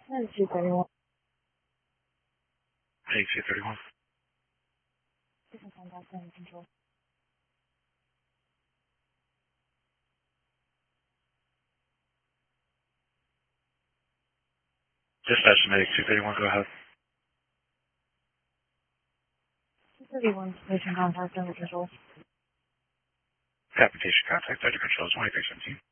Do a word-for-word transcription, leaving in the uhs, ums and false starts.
That is two thirty-one. Hey, two thirty-one. Different contact under control. Dispatch medic two thirty-one, go ahead. two thirty-one, station contact under control. Application contact under control is twenty-three seventeen.